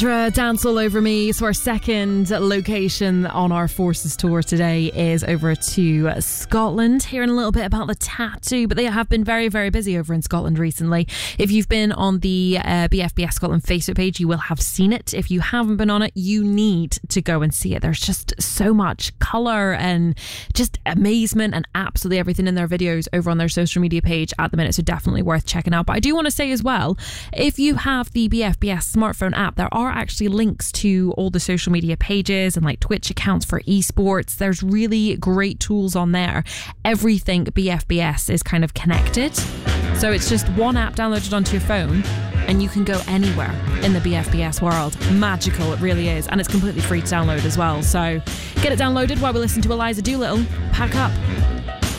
Dance All Over Me. So our second location on our Forces tour today is over to Scotland. Hearing a little bit about the tattoo, but they have been very, very busy over in Scotland recently. If you've been on the BFBS Scotland Facebook page, you will have seen it. If you haven't been on it, you need to go and see it. There's just so much colour and just amazement and absolutely everything in their videos over on their social media page at the minute, so definitely worth checking out. But I do want to say as well, if you have the BFBS smartphone app, there are actually links to all the social media pages and like Twitch accounts for esports. There's really great tools on there. Everything BFBS is kind of connected, so it's just one app downloaded onto your phone and you can go anywhere in the BFBS world. Magical, it really is, and it's completely free to download as well. So get it downloaded while we listen to Eliza Doolittle. Pack up.